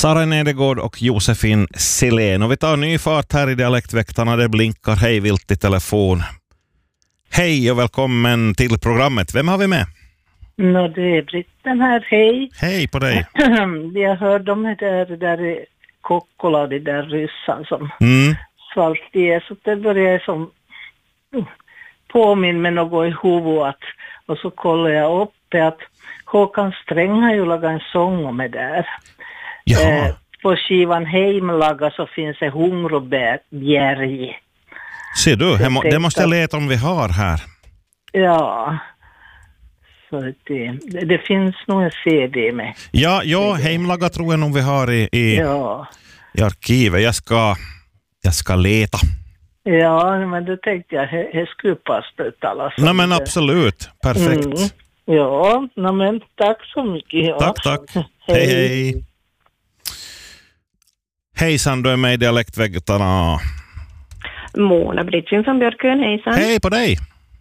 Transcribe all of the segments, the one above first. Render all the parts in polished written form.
Sara Nedegård och Josefin Silén. Och vi tar ny fart här i Dialektväktarna. Det blinkar hej vilt i telefon. Hej och välkommen till programmet. Vem har vi med? Det är Britten här, hej. Hej på dig. Jag hörde de där Kokkola, de där ryssar som svalt i. Så det började som påminn med något i huvudet. Och så kollade jag upp att Håkan Sträng har ju lagat en sång om det där. På skivan Heimlaga så finns det Hungrobjerg. Ser du, det måste jag leta om vi har här. Ja, så det finns nog en CD med. Ja, Heimlaga tror jag nog vi har i arkivet. Jag ska leta. Ja, men då tänkte jag, det skulle passa ut alla. Nej men absolut, perfekt. Ja, men tack så mycket. Ja. Tack. Hej. Hejsan, du är med i Dialektväktarna. Mona Brittsson från Björkön, hejsan. Hej på dig.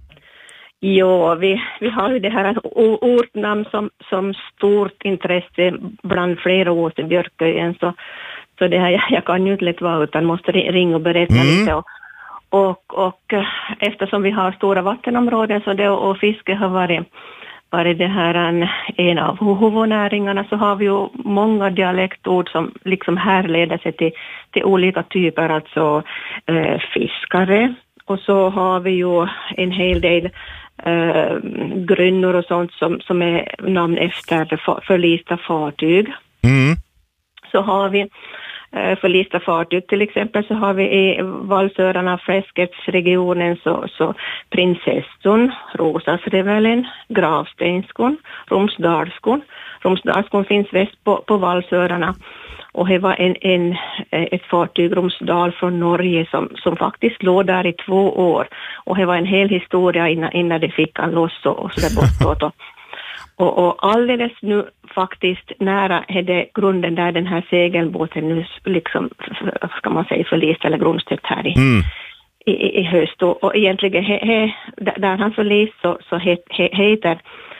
Ja, vi har ju det här ortnamn som stort intresse bland flera år till Björkön. Så det här, jag kan ju inte lätt vara utan måste ringa och berätta lite. Och eftersom vi har stora vattenområden så det och fiske har varit det här en av huvudnäringarna, så har vi ju många dialektord som liksom härleder sig till olika typer, alltså fiskare. Och så har vi ju en hel del grynnor och sånt som är namn efter förlista fartyg. Så har vi förlista fartyg till exempel, så har vi i Valsörarna, Fräsketsregionen så Prinsesson, Rosasrevelen, Gravstenskon, Romsdalskon finns väst på Valsörarna, och det var ett fartyg Romsdal från Norge som faktiskt låg där i 2 år, och det var en hel historia innan det fick han loss och så där bortåt. Och alldeles nu faktiskt nära är det grunden där den här segelbåten nu liksom, ska man säga, förlist eller grundstött här i höst. Och egentligen där han förlist så heter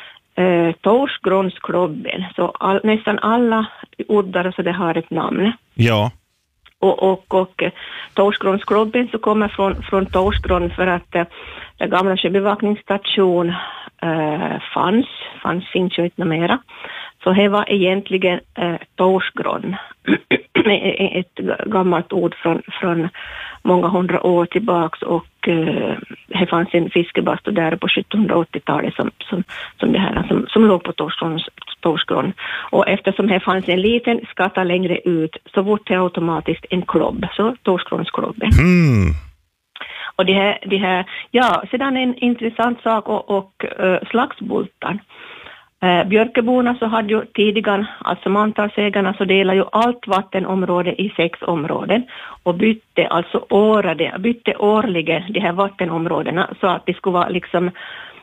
Torsgronsklubben. Så nästan alla uddar så det har ett namn. Ja. Och Torsgronsklubben så kommer från Torsgron för att den gamla sjöbevakningsstation fanns inte mera. Så det var egentligen Torsgron, ett gammalt ord från många 100 år tillbaks, och det fanns en fiskebastu där på 1780-talet som låg på Torsgron. Och eftersom det fanns en liten skatta längre ut så var det automatiskt en klubb, så Torsgronsklubben. Och det här, ja, sedan en intressant sak och slagsbultar. Björkeborna så hade ju tidigare, alltså mantalsägarna, så delar ju allt vattenområde i 6 områden och bytte årligen de här vattenområdena så att det skulle vara liksom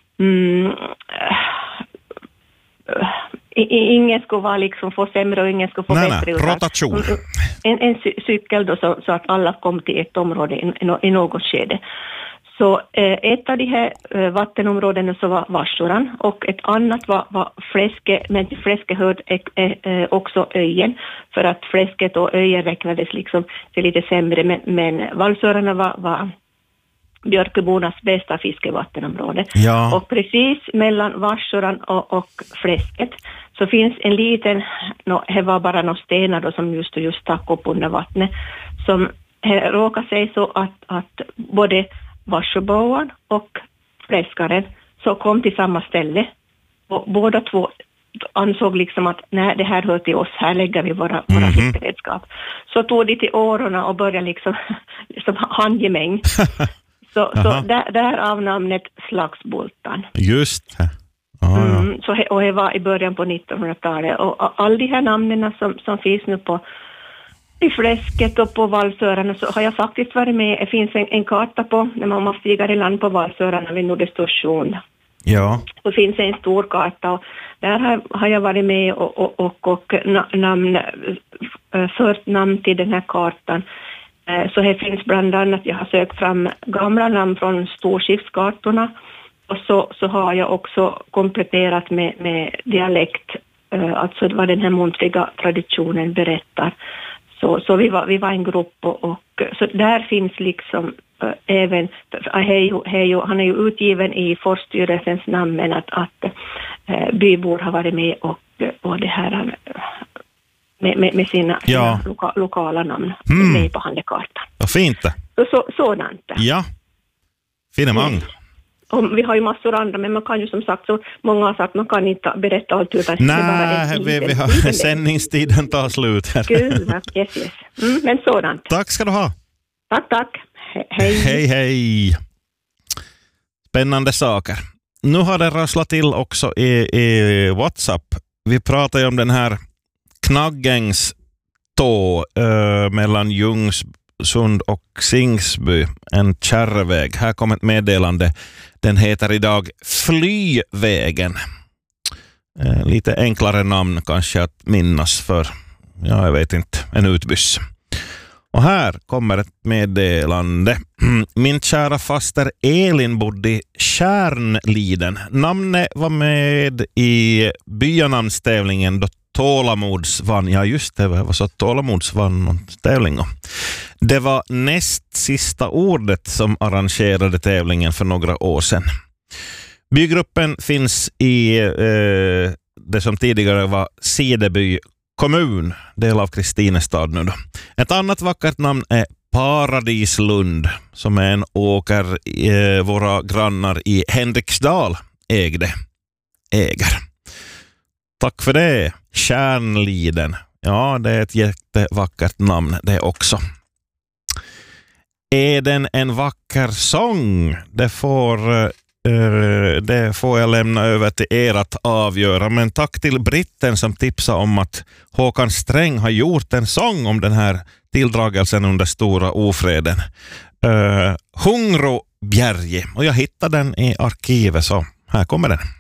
ingen skulle vara liksom få sämre och ingen skulle få bättre. Rotation. En cykel då så att alla kom till ett område i något skede. Så ett av de här vattenområdena så var Varsoran, och ett annat var Fläske, men till Fläske hörde också Öjen, för att Fläsket och Öjen räknades liksom till lite sämre, men Valsörarna var Björkebornas bästa fiskevattenområde. Ja. Och precis mellan Varsoran och Fläsket så finns en liten, det var bara några stenar då som just stack upp under vattnet, som råkar sig så att både Varsoboan och Fläskaren så kom till samma ställe, och båda två ansåg liksom att nej, det här hör till oss, här lägger vi våra fiskeredskap. Så tog de till årorna och började liksom handgemäng. Så därav namnet Slagsbultan. Just det. Och det var i början på 1900-talet, och all de här namnen som finns nu i Fläsket och på Valsörarna så har jag faktiskt varit med. Det finns en karta på när man stiger i land på Valsörarna vid Nordestation. Ja. Och finns en stor karta, och där har jag varit med och fört namn till den här kartan. Så här finns bland annat, jag har sökt fram gamla namn från storskiftskartorna, och så har jag också kompletterat med dialekt alltså vad den här muntliga traditionen berättar. Så vi var en grupp och så där finns liksom även, han är ju utgiven i Forststyrelsens namn, men att bybor har varit med och det här med sina lokala namn med på handkartan. Vad fint det. Sådant. Ja, finemang. Och vi har ju massor andra, men man kan ju som sagt, så många har sagt, man kan inte berätta allt utan nej, vi har sändningstiden tar slut här. Gud, yes. Men sådant. Tack ska du ha. Tack. Hej. Hej. Spännande saker. Nu har det rasslat till också i WhatsApp. Vi pratar ju om den här Knaggens tå mellan Ljungsund och Singsby, en kärrväg. Här kommer ett meddelande. Den heter idag Flyvägen. Lite enklare namn kanske att minnas för, jag vet inte, en utbyss. Och här kommer ett meddelande. Min kära faster Elin bodde i Kärnliden. Namnet var med i byanamnstävlingen då Tålamods vann. Ja just det, var så Tålamods vann någon tävling. Det var näst sista ordet som arrangerade tävlingen för några år sedan. Bygruppen finns i det som tidigare var Sideby kommun, del av Kristinestad nu då. Ett annat vackert namn är Paradislund, som är en åker våra grannar i Henriksdal äger. Tack för det, Kärnliden. Ja, det är ett jättevackert namn det också. Är den en vacker sång? Det får jag lämna över till er att avgöra. Men tack till Britten som tipsade om att Håkan Sträng har gjort en sång om den här tilldragelsen under stora ofreden. Hungro Bjerge. Och jag hittade den i arkivet, så här kommer den.